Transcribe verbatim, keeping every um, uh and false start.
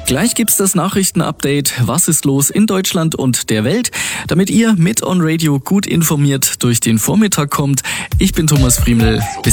Gleich gibt's das Nachrichtenupdate. Was ist los in Deutschland und der Welt? Damit ihr mit On Radio gut informiert durch den Vormittag kommt. Ich bin Thomas Friemel. Bis